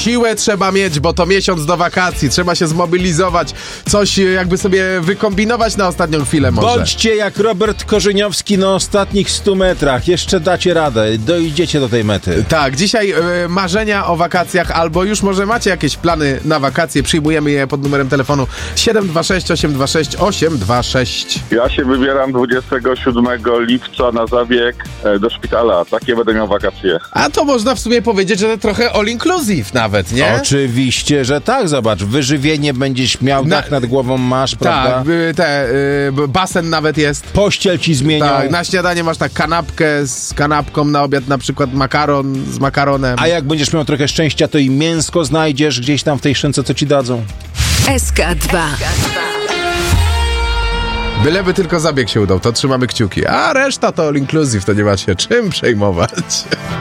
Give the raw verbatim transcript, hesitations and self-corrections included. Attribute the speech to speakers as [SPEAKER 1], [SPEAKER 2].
[SPEAKER 1] siłę trzeba mieć, bo to miesiąc do wakacji. Trzeba się zmobilizować, coś jakby sobie wykombinować na ostatnią chwilę może.
[SPEAKER 2] Bądźcie jak Robert Korzeniowski na ostatnich stu metrach. Jeszcze dacie radę, dojdziecie do tej mety.
[SPEAKER 1] Tak, dzisiaj y, marzenia o wakacjach, albo już może macie jakieś plany na wakacje. Przyjmujemy je pod numerem telefonu siedem dwa sześć osiem dwa sześć osiem dwa sześć.
[SPEAKER 3] Ja się wybieram dwudziestego siódmego lipca na zabieg e, do szpitala. Takie będę miał wakacje.
[SPEAKER 1] A to można w sumie powiedzieć, że to trochę all inclusive nawet, nie?
[SPEAKER 2] Oczywiście, że tak. Zobacz, wyżywienie będziesz miał,
[SPEAKER 1] Na-
[SPEAKER 2] dach nad głową masz, prawda?
[SPEAKER 1] Tak, y, te, y, basen nawet jest.
[SPEAKER 2] Pościel ci zmienią.
[SPEAKER 1] Tak, na śniadanie masz tak kanapkę z kanapką, na obiad na przykład makaron z makaronem.
[SPEAKER 2] A jak będziesz miał trochę szczęścia, to i mięsko znajdziesz gdzieś tam w tej szynce, co ci dadzą.
[SPEAKER 4] S K dwa.
[SPEAKER 1] Byleby tylko zabieg się udał, to trzymamy kciuki. A reszta to all inclusive, to nie ma się czym przejmować.